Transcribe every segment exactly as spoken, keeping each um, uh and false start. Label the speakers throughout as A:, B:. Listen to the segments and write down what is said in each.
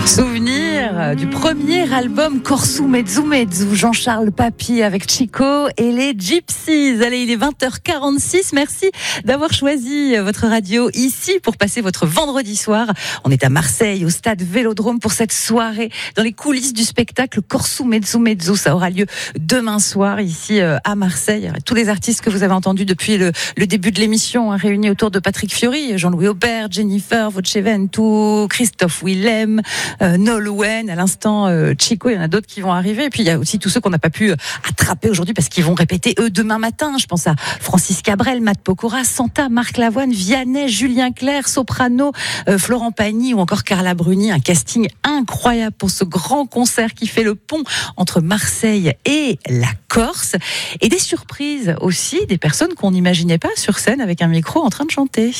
A: Souvenir du premier album Corso Mezzo Mezzo, Jean-Charles Papy avec Chico et les Gypsies. Allez, il est vingt heures quarante-six. Merci d'avoir choisi votre radio ici pour passer votre vendredi soir. On est à Marseille, au stade Vélodrome pour cette soirée dans les coulisses du spectacle Corso Mezzo Mezzo. Ça aura lieu demain soir ici à Marseille. Tous les artistes que vous avez entendus depuis le, le début de l'émission, hein, réunis autour de Patrick Fiori, Jean-Louis Aubert, Jennifer Voceventu, Christophe Willem, Euh, Nolwenn, à l'instant euh, Chico, il y en a d'autres qui vont arriver. Et puis il y a aussi tous ceux qu'on n'a pas pu attraper aujourd'hui parce qu'ils vont répéter eux demain matin. Je pense à Francis Cabrel, Matt Pokora, Santa, Marc Lavoine, Vianney, Julien Clerc, Soprano, euh, Florent Pagny ou encore Carla Bruni. Un casting incroyable pour ce grand concert qui fait le pont entre Marseille et la Corse. Et des surprises aussi, des personnes qu'on n'imaginait pas sur scène avec un micro en train de chanter.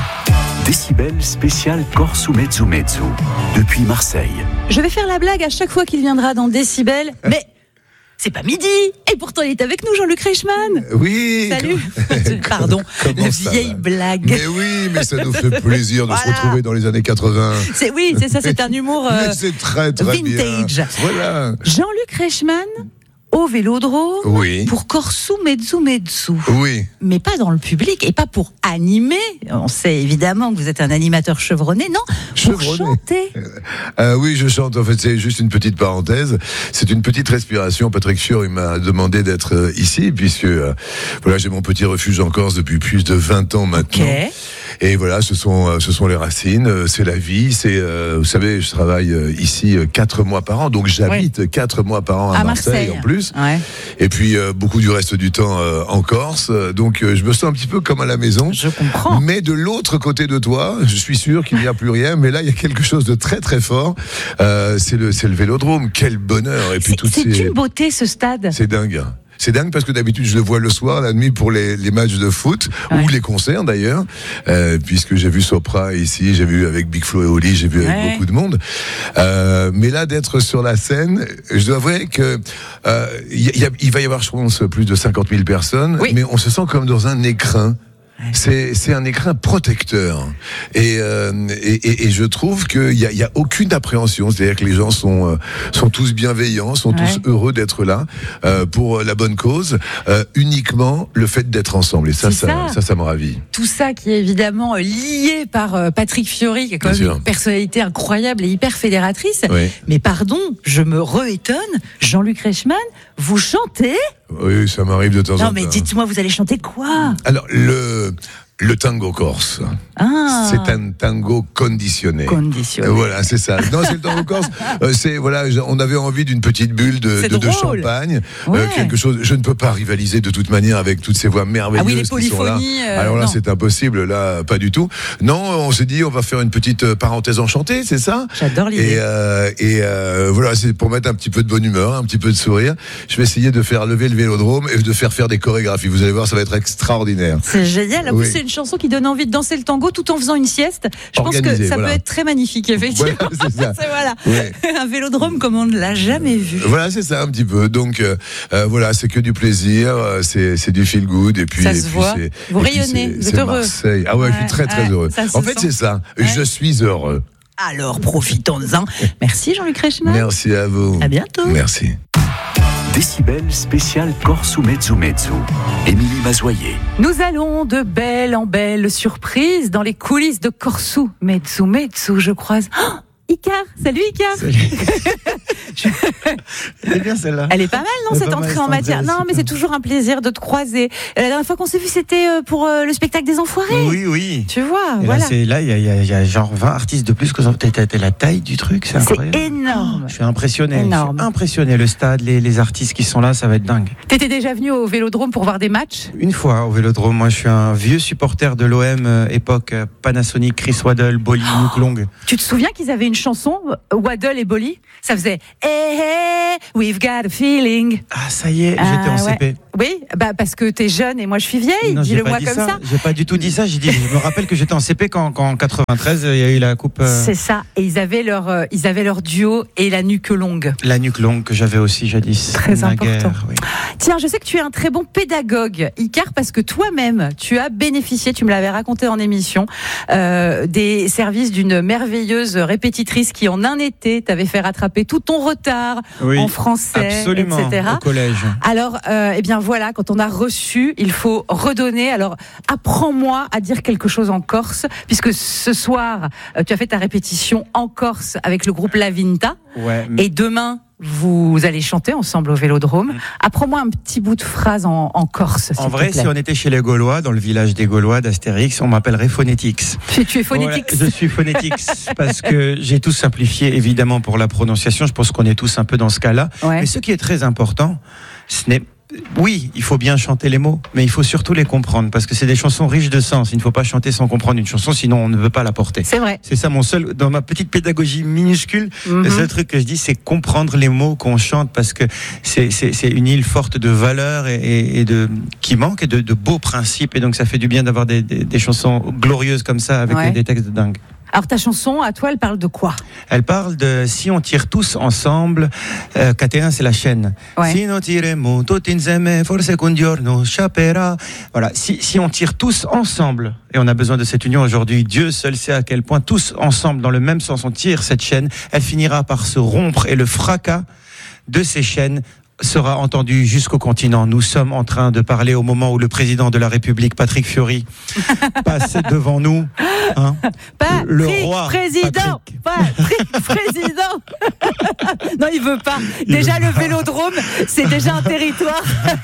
B: Décibel spécial Corso Mezzo Mezzo, depuis Marseille.
A: Je vais faire la blague à chaque fois qu'il viendra dans Décibel, mais c'est pas midi. Et pourtant, il est avec nous, Jean-Luc Reichmann.
C: Oui.
A: Salut. Pardon, la vieille blague.
C: Mais oui, mais ça nous fait plaisir de voilà. se retrouver dans les années quatre-vingts.
A: C'est, oui, c'est ça, c'est un humour euh,
C: c'est très, très
A: vintage.
C: Bien. Voilà.
A: Jean-Luc Reichmann au Vélodrome
C: oui.
A: pour Corso Mezzo Mezzo.
C: Oui.
A: Mais pas dans le public et pas pour animer. On sait évidemment que vous êtes un animateur chevronné, non, pour
C: chevronné.
A: chanter.
C: Euh, oui, je chante. En fait, c'est juste une petite parenthèse. C'est une petite respiration. Patrick Fiori m'a demandé d'être ici puisque euh, voilà, j'ai mon petit refuge en Corse depuis plus de vingt ans maintenant.
A: Okay.
C: Et voilà, ce sont ce sont les racines, c'est la vie. C'est euh, vous savez, je travaille ici quatre mois par an, donc j'habite oui. quatre mois par an à,
A: à
C: Marseille,
A: Marseille
C: en plus.
A: Ouais.
C: Et puis euh, beaucoup du reste du temps euh, en Corse. Donc euh, je me sens un petit peu comme à la maison.
A: Je comprends.
C: Mais de l'autre côté de toi, je suis sûr qu'il n'y a plus rien. Mais là, il y a quelque chose de très très fort. Euh, c'est le c'est le Vélodrome. Quel bonheur. Et puis
A: c'est,
C: toutes
A: c'est
C: ces...
A: une beauté ce stade.
C: C'est dingue. C'est dingue parce que d'habitude je le vois le soir, la nuit pour les, les matchs de foot ouais. ou les concerts d'ailleurs, euh, puisque j'ai vu Sopra ici, j'ai vu avec Big Flo et Oli, j'ai vu ouais. avec beaucoup de monde. Euh, mais là d'être sur la scène, je dois avouer que euh, y a, il va y avoir je pense plus de cinquante mille personnes, oui. mais on se sent comme dans un écrin. C'est, c'est un écrin protecteur et, euh, et, et, et je trouve qu'il y a, il y a aucune appréhension, c'est-à-dire que les gens sont, euh, sont tous bienveillants, sont ouais. tous heureux d'être là euh, pour la bonne cause, euh, uniquement le fait d'être ensemble et ça ça, ça, ça, ça me ravit.
A: Tout ça qui est évidemment lié par euh, Patrick Fiori, qui est quand Bien même sûr. Une personnalité incroyable et hyper fédératrice. Oui. Mais pardon, je me re-étonne, Jean-Luc Reichmann, vous chantez ?
C: Oui, ça m'arrive de temps en temps.
A: Non, mais dites-moi, vous allez chanter quoi ?
C: Alors, le, le tango corse, ah. c'est un tango conditionné.
A: Conditionné.
C: Voilà, c'est ça. Non, c'est le tango corse. Euh, c'est, voilà, on avait envie d'une petite bulle de, de, de champagne. Ouais. Euh, quelque chose, je ne peux pas rivaliser de toute manière avec toutes ces voix merveilleuses
A: ah oui, les
C: qui sont là.
A: Euh,
C: Alors là,
A: non.
C: c'est impossible, là, pas du tout. Non, on s'est dit, on va faire une petite parenthèse enchantée, c'est ça ?
A: J'adore l'idée.
C: Et, euh, et euh, voilà, c'est pour mettre un petit peu de bonne humeur, un petit peu de sourire. Je vais essayer de faire lever le Vélodrome et de faire faire des chorégraphies. Vous allez voir, ça va être extraordinaire.
A: C'est génial. En
C: oui.
A: plus, c'est une chanson qui donne envie de danser le tango tout en faisant une sieste. Je
C: Organisé,
A: pense que ça
C: voilà.
A: peut être très magnifique, effectivement.
C: Voilà, c'est ça.
A: c'est, voilà.
C: Oui.
A: Un Vélodrome comme on ne l'a jamais vu.
C: Voilà, c'est ça un petit peu. Donc euh, euh, voilà, c'est que du plaisir, c'est, c'est du feel good et puis.
A: Ça
C: et
A: se
C: puis
A: voit.
C: c'est,
A: Vous
C: et puis
A: rayonnez,
C: c'est,
A: vous
C: c'est
A: êtes heureux.
C: Marseille. Ah ouais, ouais, je suis très très
A: ouais,
C: heureux. En fait,
A: sent.
C: c'est ça.
A: Ouais.
C: Je suis heureux.
A: Alors profitons-en. Merci Jean-Luc Reichmann.
C: Merci à vous.
A: À bientôt.
C: Merci.
B: Décibel spécial Corso Mezzo Mezzo, Émilie Mazoyer.
A: Nous allons de belle en belle surprise dans les coulisses de Corso Mezzo Mezzo. Je croise oh Icar. Salut Icar.
D: Salut. Elle est bien celle-là.
A: Elle est pas mal, non, cette entrée en matière. Non, mais c'est toujours un plaisir de te croiser. La dernière fois qu'on s'est vu, c'était pour le spectacle des Enfoirés.
D: Oui, oui.
A: Tu vois,
D: et
A: voilà.
D: Là, c'est, là, il y, y, y a genre vingt artistes de plus que ça. T'as, t'as la taille du truc, c'est incroyable.
A: C'est énorme.
D: Oh, je suis impressionné.
A: Énorme.
D: Je suis impressionné. Le stade, les, les artistes qui sont là, ça va être dingue.
A: T'étais déjà venu au Vélodrome pour voir des matchs ?
D: Une fois au Vélodrome. Moi, je suis un vieux supporter de l'O M euh, époque euh, Panasonic, Chris Waddle, Bolly, oh. Luke Long.
A: Tu te souviens qu'ils avaient une chanson, Waddle et Bolly ? Ça faisait Hey, hey, we've got a feeling.
D: Ah, ça y est,
A: Ah,
D: j'étais en
A: ouais.
D: C P.
A: Oui, bah parce que t'es jeune et moi je suis vieille.
D: Non, j'ai
A: Dis-le
D: pas
A: moi
D: dit
A: comme ça.
D: ça. J'ai pas du tout dit ça. J'ai dit, je me rappelle que j'étais en C P quand, quand en quatre-vingt-treize, il y a eu la coupe. Euh,
A: C'est ça. Et ils avaient leur, euh, ils avaient leur duo et la nuque longue.
D: la nuque longue que j'avais aussi jadis.
A: Très
D: naguère,
A: important.
D: oui.
A: Tiens, je sais que tu es un très bon pédagogue, Icar, parce que toi-même, tu as bénéficié, tu me l'avais raconté en émission, euh, des services d'une merveilleuse répétitrice qui, en un été, t'avait fait rattraper tout ton retard
D: Oui,
A: en français,
D: absolument,
A: et cetera.
D: au collège.
A: Alors, euh, eh bien voilà, quand on a reçu, il faut redonner. Alors, apprends-moi à dire quelque chose en corse, puisque ce soir, euh, tu as fait ta répétition en Corse avec le groupe La Vinta,
D: Ouais.
A: et demain, vous allez chanter ensemble au Vélodrome. Apprends-moi un petit bout de phrase en, en Corse, s'il
D: En
A: te
D: vrai,
A: plaît.
D: si on était chez les Gaulois, dans le village des Gaulois d'Astérix, on m'appellerait Phonetix.
A: Tu, tu es phonétique.
D: Voilà, je suis Phonetix parce que j'ai tout simplifié, évidemment, pour la prononciation. Je pense qu'on est tous un peu dans ce cas-là.
A: Ouais.
D: Mais ce qui est très important, ce n'est oui, il faut bien chanter les mots, mais il faut surtout les comprendre parce que c'est des chansons riches de sens. Il ne faut pas chanter sans comprendre une chanson, sinon on ne veut pas la porter.
A: C'est vrai.
D: C'est ça mon seul, dans ma petite pédagogie minuscule,
A: Mhm.
D: le seul truc que je dis, c'est comprendre les mots qu'on chante parce que c'est, c'est, c'est une île forte de valeurs et, et, et de, qui manque et de, de beaux principes. Et donc ça fait du bien d'avoir des, des, des chansons glorieuses comme ça avec
A: Ouais.
D: des, des textes de dingue.
A: Alors, ta chanson, à toi, elle parle de quoi?
D: Elle parle de si on tire tous ensemble, euh, Catéin c'est la chaîne.
A: Ouais.
D: Si nous tiremo tutti insieme, forse un giorno sciaperà. Voilà, si, si on tire tous ensemble, et on a besoin de cette union aujourd'hui, Dieu seul sait à quel point, tous ensemble, dans le même sens, on tire cette chaîne, elle finira par se rompre et le fracas de ces chaînes sera entendu jusqu'au continent. Nous sommes en train de parler au moment où le président de la République, Patrick Fiori, passe devant nous. Hein,
A: Patrick,
D: le roi,
A: président
D: Patrick.
A: Patrick, président Non, il veut pas. Déjà, le Vélodrome, c'est déjà un territoire.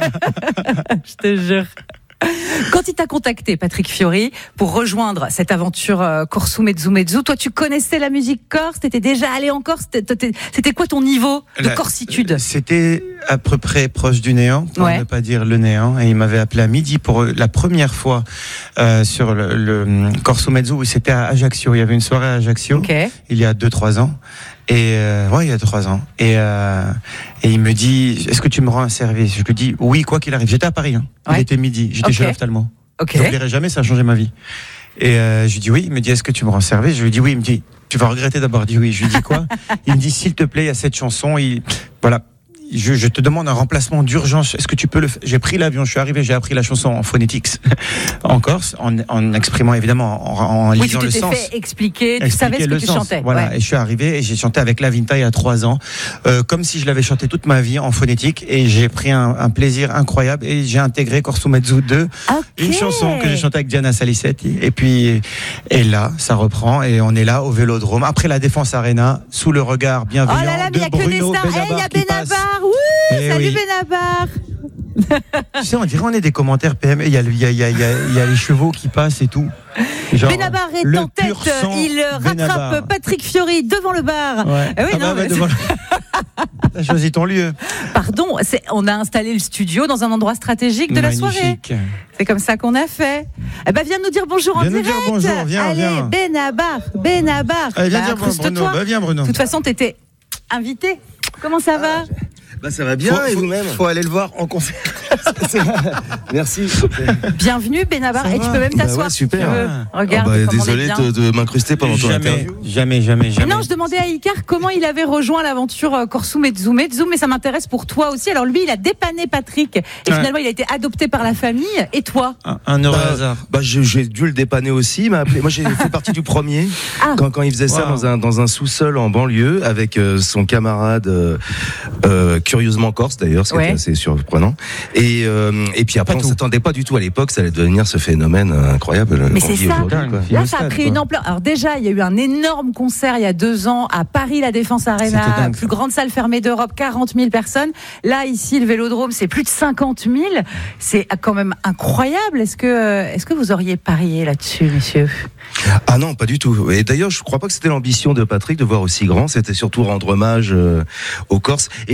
A: Je te jure. Quand il t'a contacté, Patrick Fiori, pour rejoindre cette aventure euh, Corso Mezzo Mezzo, toi, tu connaissais la musique corse, t'étais déjà allé en Corse, t'étais- c'était quoi ton niveau de
D: La-
A: corsitude?
D: C'était à peu près proche du néant, pour
A: Ouais.
D: ne pas dire le néant. Et il m'avait appelé à midi pour la première fois euh, sur le, le Corso Mezzo, où c'était à Ajaccio. Il y avait une soirée à Ajaccio,
A: Ok.
D: il y a deux trois ans. Et euh, ouais, il y a trois ans. Et, euh, et il me dit, est-ce que tu me rends un service? Je lui dis, oui, quoi qu'il arrive. J'étais à Paris, hein. Il
A: Ouais.
D: était midi, j'étais
A: Ok.
D: chez l'ophtalmo.
A: Ok.
D: Je n'oublierai jamais, ça a changé ma vie. Et euh, je lui dis oui, il me dit, est-ce que tu me rends service? Je lui dis oui, il me dit, tu vas regretter d'avoir dit oui. Je lui dis quoi? Il me dit, s'il te plaît, il y a cette chanson, il... voilà. Je, je te demande un remplacement d'urgence. Est-ce que tu peux le faire? J'ai pris l'avion, je suis arrivé, j'ai appris la chanson en phonetics en Corse, en, en exprimant évidemment, en, en
A: Oui, tu
D: lisant le
A: t'étais
D: sens.
A: fait expliquer, tu
D: Expliquer
A: savais ce que
D: le
A: tu
D: sens.
A: chantais.
D: Voilà,
A: Ouais.
D: et je suis arrivé et j'ai chanté avec La Vinta il y a trois ans, euh, comme si je l'avais chanté toute ma vie en phonétique, et j'ai pris un, un plaisir incroyable et j'ai intégré Corso Mezzo deux,
A: Ok.
D: une chanson que j'ai chantée avec Diana Salicetti, et puis et là ça reprend et on est là au Vélodrome après la Défense Arena sous le regard
A: Oh
D: bienveillant
A: là là, mais
D: de
A: il n'y a que des
D: Bruno
A: stars. Eh, il y
D: Benabar
A: a
D: qui passe.
A: Benabar. Wouh,
D: Eh
A: salut
D: oui.
A: Benabar.
D: Tu sais, on dirait on est des commentaires P M. Il y a, le- il y a, il y a, il y a, il y a les chevaux qui passent et tout. Genre,
A: Benabar est
D: le
A: en tête,
D: pur sang
A: il rattrape
D: Benabar.
A: Patrick Fiori devant le bar.
D: Ouais.
A: Eh oui,
D: Ah
A: non,
D: bah, bah,
A: mais
D: devant le- T'as choisi ton lieu.
A: Pardon, c'est- on a installé le studio dans un endroit stratégique de la soirée.
D: Magnifique.
A: C'est comme ça qu'on a fait. Eh ben, viens nous dire bonjour en
D: Viens nous
A: direct.
D: dire bonjour, viens,
A: Allez,
D: viens.
A: Benabar, Benabar.
D: Allez, viens
A: Bah,
D: dire Bruno.
A: incruste-toi.
D: Bah, viens Bruno.
A: De toute façon, t'étais invité. Comment ça va?
E: Bah ça va bien,
D: Faut-
E: et
D: faut-
E: vous-même?
D: Faut aller le voir en concert.
E: Merci.
A: Bienvenue, Benabar.
D: Ça
A: Et
D: va.
A: tu peux même
E: Bah
A: t'asseoir
E: ouais,
A: si tu
E: super.
A: veux.
D: Ah.
A: Regarde,
E: Ah bah,
A: comme on est
E: désolé
A: bien.
E: de, de m'incruster pendant ton
D: Jamais,
E: interview.
D: jamais, jamais,
A: Mais
D: jamais.
A: non, je demandais à Icar comment il avait rejoint l'aventure euh, Corso Mezzo Mezzo, mais ça m'intéresse pour toi aussi. Alors lui, il a dépanné Patrick et
D: Ouais.
A: finalement, il a été adopté par la famille. Et toi?
D: Un, un heureux
E: Bah,
D: hasard.
E: Bah je- j'ai dû le dépanner aussi, il m'a appelé. Moi j'ai fait partie du premier
A: Ah.
E: quand, quand il faisait ça
D: Wow.
E: dans un, dans un sous-sol en banlieue avec euh, son camarade euh, euh, curieusement corse d'ailleurs, ce qui
A: Ouais.
E: était assez surprenant. Et, euh, et puis après
D: Pas
E: on
D: tout.
E: s'attendait pas du tout à l'époque, ça allait devenir ce phénomène euh, incroyable
A: Mais
E: qu'on
A: c'est
E: vit
A: ça.
E: aujourd'hui, quoi.
D: Dingue.
A: Là,
D: Au
A: ça a
D: stade,
A: pris
D: quoi.
A: une ampleur. Alors déjà, il y a eu un énorme concert il y a deux ans à Paris, la Défense Arena,
D: C'était dingue,
A: plus
D: ça.
A: grande salle fermée d'Europe, quarante mille personnes. Là, ici, le Vélodrome, c'est plus de cinquante mille. C'est quand même incroyable. Est-ce que, euh, est-ce que vous auriez parié là-dessus, messieurs?
E: Ah non, pas du tout. Et d'ailleurs, je crois pas que c'était l'ambition de Patrick de voir aussi grand. C'était surtout rendre hommage euh, aux Corses et surtout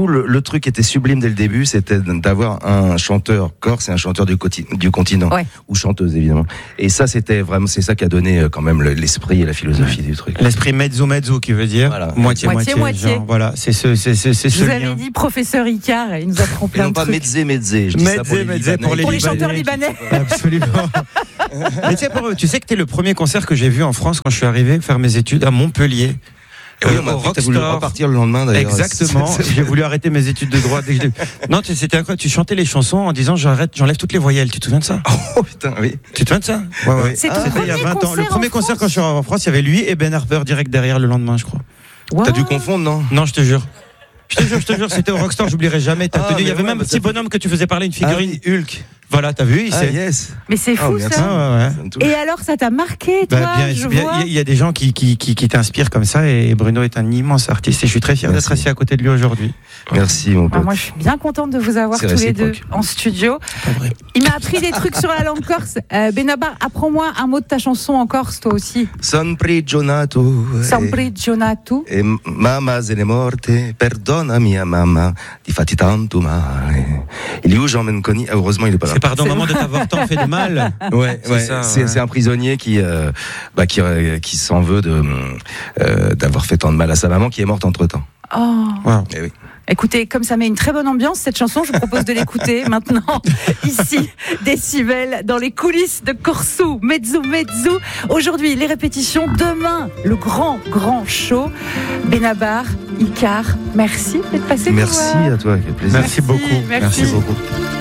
E: surtout, le, le truc qui était sublime dès le début, c'était d'avoir un chanteur corse et un chanteur du, coti- du continent,
A: Ouais.
E: ou chanteuse évidemment. Et ça, c'était vraiment, c'est ça qui a donné euh, quand même le- l'esprit et la philosophie du truc.
D: L'esprit mezzo mezzo qui veut dire
E: Voilà.
D: moitié
A: Moitié,
D: moitié.
A: moitié.
D: genre, voilà, c'est ce, c'est, c'est, c'est
A: Je
D: ce
A: vous avais
D: lien.
A: dit professeur Icare, il nous apprend
E: Et
A: plein
E: non
A: de
E: pas
A: trucs.
E: mezzé mezzé. Je dis ça pour
D: Mezzé,
E: les
D: mezzé,
E: Libanais.
D: pour les
A: Pour les chanteurs
D: Libanais.
A: libanais.
D: Absolument. Mais tu sais, pour- tu sais que t'es le premier concert que j'ai vu en France quand je suis arrivé faire mes études à Montpellier.
E: Et oui,
D: Euh,
E: on m'a
D: au
E: appris que t'as voulu
D: Rockstar.
E: repartir le lendemain d'ailleurs.
D: Exactement.
E: C'est- c'est-
D: J'ai voulu arrêter mes études de droit. Dès que je l'ai- non, tu- c'était incroyable. Tu chantais les chansons en disant j'arrête, j'enlève toutes les voyelles. Tu te souviens de ça?
E: Oh putain, oui.
D: Tu te souviens de ça? Ouais, ouais.
A: C'est ton
D: C'était il y a
A: premier
D: vingt ans. Le
A: concert
D: premier
A: en
D: concert
A: France
D: quand je suis en France, il y avait lui et Ben Harper direct derrière le lendemain, je crois.
E: T'as dû
A: Wow.
E: confondre, non?
D: Non, je te jure. Je te jure, je te jure, c'était au Rockstar, j'oublierai jamais. T'as
E: Ah,
D: tenu, il y
E: mais
D: avait
E: ouais,
D: même un
E: bah,
D: petit
E: ça fait-
D: bonhomme que tu faisais parler, une figurine.
E: Ah oui, Hulk.
D: Voilà, t'as vu, il
E: Ah
D: sait.
E: yes.
A: Mais c'est fou
E: Oh, merci.
A: ça.
D: Ah, ouais, ouais.
E: Ça me touche.
A: Et alors, ça t'a marqué, toi,
D: Bah, bien,
A: je
D: bien,
A: vois.
D: il y a- il y, a des gens qui, qui, qui, qui t'inspirent comme ça et Bruno est un immense artiste et je suis très fier
E: Merci.
D: d'être assis à côté de lui aujourd'hui.
E: Merci mon
A: Ah,
E: pote.
A: moi, je suis bien contente de vous avoir
E: C'est
A: tous les deux
E: réciproque.
A: en studio.
D: Pas vrai.
A: Il m'a appris des trucs sur la langue corse. Euh, Benabar, apprends-moi un mot de ta chanson en corse, toi aussi.
E: Son prigionato.
A: Sempre Gionato.
E: E mamma se ne morte, perdona mia mamma, ti fatti tanto male. Il est où Jean Menconi? Ah, heureusement il est pas là.
D: C'est pardon,
A: C'est
D: maman, de t'avoir tant fait de mal.
E: Ouais,
D: C'est
E: ouais,
D: ça,
E: c'est,
D: ouais.
E: c'est un prisonnier qui, euh, bah, qui, euh, qui s'en veut de, euh, d'avoir fait tant de mal à sa maman qui est morte entre temps.
A: Oh.
D: Wow.
E: Eh oui.
A: Écoutez, comme ça met une très bonne ambiance, cette chanson, je vous propose de l'écouter maintenant, ici, Décibel, dans les coulisses de Corso, Mezzo Mezzo. Aujourd'hui, les répétitions, demain, le grand, grand show. Benabar, Icare, merci d'être passé nous
E: Merci
A: voir.
E: à toi, quel plaisir.
D: Merci beaucoup.
A: merci.
D: Merci beaucoup.